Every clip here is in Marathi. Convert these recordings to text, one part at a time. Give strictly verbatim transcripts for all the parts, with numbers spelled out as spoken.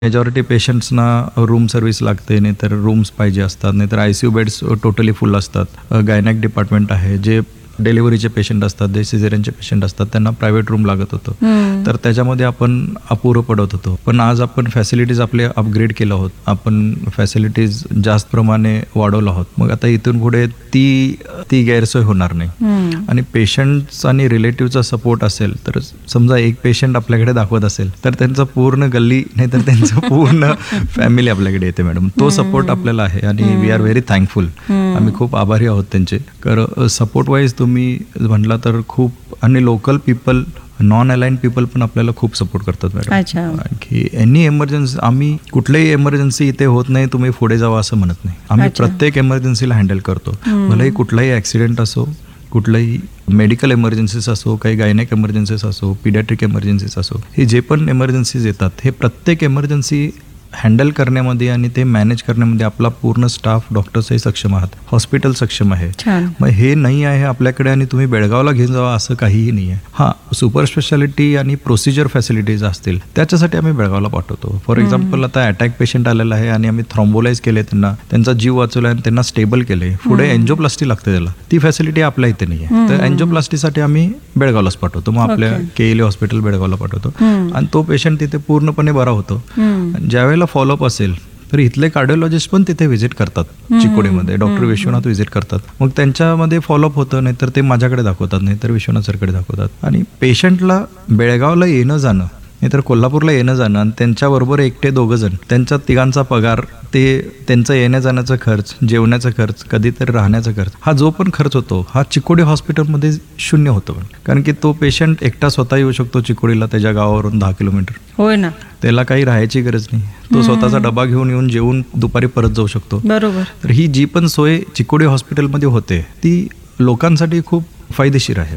मेजॉरिटी पेशंट्सना रूम सर्व्हिस लागते, नाहीतर रूम्स पाहिजे असतात, नाहीतर I C you beds totally फुल असतात. गायनॅक डिपार्टमेंट आहे, जे डिलिव्हरीचे पेशंट असतात, जे सिझेरियनचे पेशंट असतात, त्यांना प्रायव्हेट रूम लागत होतं. तर त्याच्यामध्ये आपण अपुरं पडत होतो. पण आज आपण फॅसिलिटीज आपले अपग्रेड केलं आहोत, आपण फॅसिलिटीज जास्त प्रमाणे वाढवलं आहोत. मग आता इथून पुढे ती ती गैरसोय होणार नाही. आणि पेशंट्स आणि रिलेटिव्हचा सपोर्ट असेल तर समजा एक पेशंट आपल्याकडे दाखवत असेल तर त्यांचं पूर्ण गल्ली नाही तर त्यांचं पूर्ण फॅमिली आपल्याकडे येते मॅडम. तो सपोर्ट आपल्याला आहे आणि वी आर व्हेरी थँकफुल. आम्ही खूप आभारी आहोत त्यांचे. कारण सपोर्ट वाईज तुम्ही म्हटला तर खूप, आणि local people, non aligned people पण आपल्याला खूप सपोर्ट करतात मॅडम. आणखी एनी एमर्जन्सी, आम्ही कुठल्याही एमर्जन्सी इथे होत नाही तुम्ही पुढे जावा असं म्हणत नाही. आम्ही प्रत्येक एमर्जन्सीला हँडल करतो. भलेही कुठलाही ॲक्सिडेंट असो, कुठलाही मेडिकल एमर्जन्सीज असो, काही गायनेक एमर्जन्सीज असो, पिडियाट्रिक एमर्जन्सीज असो, हे जे पण एमर्जन्सीज येतात हे प्रत्येक एमर्जन्सी हँडल करण्यामध्ये आणि ते मॅनेज करण्यामध्ये आपला पूर्ण स्टाफ, डॉक्टर्सही सक्षम आहात, हॉस्पिटल सक्षम आहे. मग हे नाही आहे आपल्याकडे आणि तुम्ही बेळगावला घेऊन जावा असं काहीही नाही आहे. हां, सुपर स्पेशालिटी आणि प्रोसिजर फॅसिलिटीज असतील त्याच्यासाठी आम्ही बेळगावला पाठवतो. फॉर एक्झाम्पल आता अटॅक पेशंट आलेला आहे आणि आम्ही थ्रॉम्बोलाइज केले, त्यांना त्यांचा जीव वाचवला आणि त्यांना स्टेबल केले. पुढे एन्जिओप्लास्टी लागते त्याला, ती फॅसिलिटी आपल्या इथे नाही आहे. तर एन्जिओप्लास्टीसाठी आम्ही बेळगावलाच पाठवतो. मग आपल्या केएलई हॉस्पिटल बेळगावला पाठवतो आणि तो पेशंट तिथे पूर्णपणे बरा होतो. ज्यावेळेला फॉलोअप असेल तर इथले कार्डिओलॉजिस्ट पण तिथे व्हिजिट करतात, चिकोडीमध्ये डॉक्टर विश्वनाथ व्हिजिट करतात. मग त्यांच्यामध्ये फॉलोअप होतं, नाहीतर ते माझ्याकडे दाखवतात, नाहीतर विश्वनाथ सरकडे दाखवतात. आणि पेशंटला बेळगावला येणं जाणं, नाहीतर कोल्हापूरला येणं जाणं आणि त्यांच्याबरोबर एकटे दोघं जण, त्यांच्या तिघांचा पगार, ते त्यांचं येण्या जाण्याचा खर्च, जेवण्याचा खर्च, कधीतरी राहण्याचा खर्च, हा जो पण खर्च होतो हा चिकोडी हॉस्पिटलमध्ये शून्य होतो. कारण की तो पेशंट एकटा स्वतः येऊ शकतो चिकोडीला, त्याच्या गावावरून दहा किलोमीटर. होय ना, त्याला काही राहायची गरज नाही. तो स्वतःचा डबा घेऊन येऊन जेवून दुपारी परत जाऊ शकतो. बरोबर. तर ही जी पण सोय चिकोडी हॉस्पिटलमध्ये होते ती लोकांसाठी खूप फायदेशीर आहे.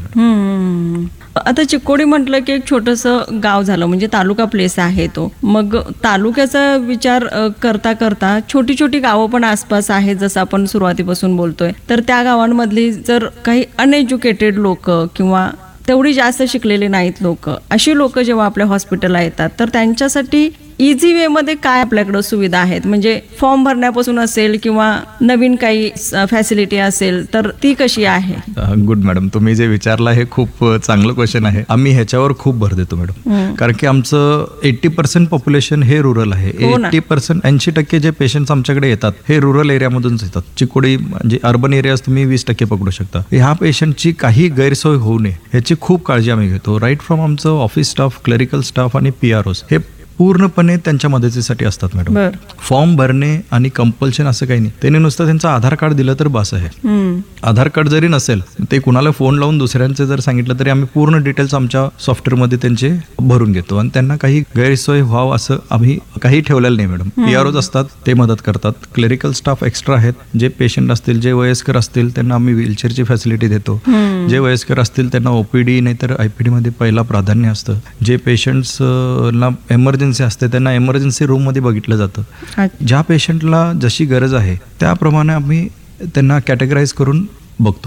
आता चिकोडी म्हटलं की एक छोटंसं गाव झालं, म्हणजे तालुका प्लेस आहे तो. मग तालुक्याचा विचार करता करता छोटी छोटी गावं पण आसपास आहेत, जसं आपण सुरुवातीपासून बोलतोय. तर त्या गावांमधली जर काही अनएज्युकेटेड लोक किंवा तेवढी जास्त शिकलेली नाहीत लोक, अशी लोक जेव्हा आपल्या हॉस्पिटलला येतात तर त्यांच्यासाठी इझी वे मध्ये काय आपल्याकडे सुविधा आहेत? म्हणजे फॉर्म भरण्यापासून असेल किंवा नवीन काही फॅसिलिटी असेल तर ती कशी आहे? गुड मॅडम, तुम्ही जे विचारला हे खूप चांगलं क्वेश्चन आहे. आम्ही ह्याच्यावर खूप भर देतो मॅडम. कारण की आमचं एट्टी पर्सेंट पॉप्युलेशन हे रुरल आहे. एट्टी पर्सेंट ऐंशी टक्के जे पेशंट्स आमच्याकडे येतात हे रुरल एरियामधूनच येतात. चिकोडी म्हणजे अर्बन एरियाज तुम्ही वीस टक्के पकडू शकता. ह्या पेशंटची काही गैरसोय होऊ नये ह्याची खूप काळजी आम्ही घेतो. राईट फ्रॉम आमचं ऑफिस स्टाफ, क्लरिकल स्टाफ आणि पी आर ओज हे पूर्णपणे त्यांच्या मदतीसाठी असतात मॅडम. फॉर्म भरणे आणि कंपल्शन असं काही नाही. त्यांनी नुसतं त्यांचं आधार कार्ड दिलं तर बस आहे. आधार कार्ड जरी नसेल, ते कुणाला फोन लावून दुसऱ्यांचे जर सांगितलं तरी आम्ही पूर्ण डिटेल्स आमच्या सॉफ्टवेअरमध्ये त्यांचे भरून घेतो. आणि त्यांना काही गैरसोय व्हावं असं आम्ही काही ठेवलेलं नाही मॅडम. पी आर ओज असतात, ते मदत करतात. क्लरिकल स्टाफ एक्स्ट्रा आहेत. जे पेशंट असतील, जे वयस्कर असतील त्यांना आम्ही व्हीलचेअरची फॅसिलिटी देतो. जे वयस्कर असतील त्यांना ओपीडी नाहीतर आयपीडी मध्ये पहिला प्राधान्य असतं. जे पेशंट्सला एमर्जन्सी असते त्यांना एमर्जन्सी रूम मध्ये बघितलं जातं. ज्या पेशंटला जशी गरज आहे त्याप्रमाणे आम्ही त्यांना कॅटेगराईज करून बघतो.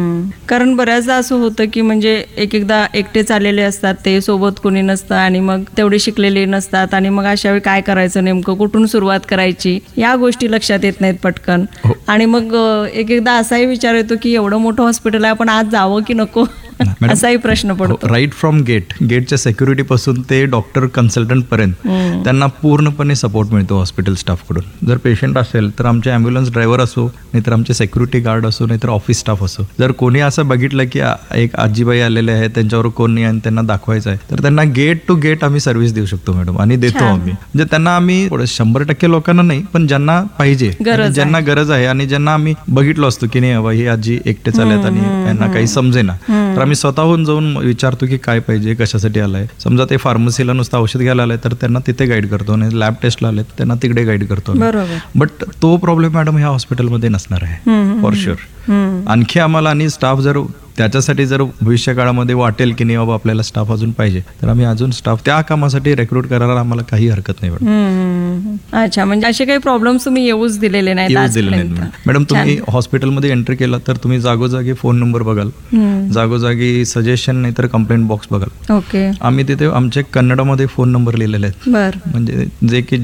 कारण बऱ्याचदा असं होतं की म्हणजे एक एकदा एकटे चाललेले असतात, ते सोबत कोणी नसतं आणि मग तेवढे शिकलेले नसतात आणि मग अशा वेळी काय करायचं, नेमकं कुठून सुरुवात करायची, या गोष्टी लक्षात येत नाहीत पटकन. आणि मग एक एकदा असाही विचार येतो की एवढं मोठं हॉस्पिटल आहे, आपण आज जावं की नको, असाही प्रश्न पडतो. राईट फ्रॉम गेट गेटच्या सेक्युरिटी पासून ते डॉक्टर कन्सल्टंट पर्यंत त्यांना पूर्णपणे सपोर्ट मिळतो हॉस्पिटल स्टाफकडून. जर पेशंट असेल तर आमचे ॲम्ब्युलन्स ड्रायव्हर असो, नाहीतर आमचे सेक्युरिटी गार्ड असो, नाहीतर ऑफिस स्टाफ असो. जर कोणी असं बघितलं की एक आजीबाई आलेले आहे, त्यांच्यावर कोण नाही आणि त्यांना दाखवायचं आहे, तर त्यांना गेट टू गेट आम्ही सर्व्हिस देऊ शकतो मॅडम. आणि देतो आम्ही. म्हणजे त्यांना आम्ही शंभर टक्के लोकांना नाही, पण ज्यांना पाहिजे, ज्यांना गरज आहे आणि ज्यांना आम्ही बघितलो असतो की नाही बाबा ही आजी एकटे चालत आणि यांना काही समजेना, तर आम्ही स्वतःहून जाऊन विचारतो की काय पाहिजे, कशासाठी आलाय. समजा ते फार्मसीला नुसतं औषध घ्यायला आलाय तर त्यांना तिथे गाईड करतो, आणि लॅब टेस्टला आले त्यांना तिकडे गाईड करतो. बट तो प्रॉब्लेम मॅडम ह्या हॉस्पिटलमध्ये नसणार आहे फॉर शुअर. आणखी आम्हाला आणि स्टाफ जर त्याच्यासाठी जर भविष्य काळामध्ये वाटेल की नाही बाबा आपल्याला स्टाफ अजून पाहिजे, तर आम्ही अजून स्टाफ त्या कामासाठी रिक्रूट करायला आम्हाला काही हरकत नाही मॅडम. अच्छा, म्हणजे असे काही प्रॉब्लेम्स तुम्ही येऊच दिलेले नाही मॅडम. तुम्ही हॉस्पिटलमध्ये एंट्री केला तर तुम्ही जागोजागी फोन नंबर बघाल, जागोजागी सजेशन नाही तर कंप्लेंट बॉक्स बघाल. ओके. आम्ही तिथे आमचे कन्नडमध्ये फोन नंबर लिहिलेले आहेत, म्हणजे जे की